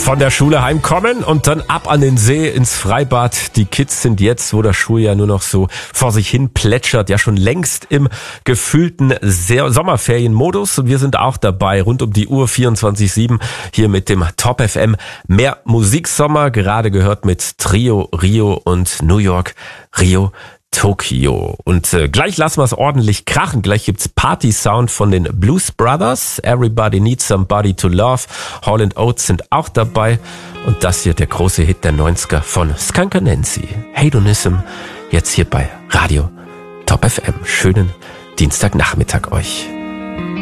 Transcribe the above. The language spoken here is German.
Von der Schule heimkommen und dann ab an den See ins Freibad. Die Kids sind jetzt, wo das Schuljahr nur noch so vor sich hin plätschert, ja schon längst im gefühlten Sommerferienmodus. Und wir sind auch dabei, rund um die Uhr 24/7 hier mit dem Top FM. Mehr Musiksommer, gerade gehört mit Trio, Rio und New York, Rio, Tokio. Und gleich lassen wir es ordentlich krachen. Gleich gibt's Party-Sound von den Blues Brothers. Everybody Needs Somebody to Love. Hall & Oates sind auch dabei. Und das hier der große Hit der 90er von Skunk Anansie. Hedonism, jetzt hier bei Radio Top FM. Schönen Dienstagnachmittag euch.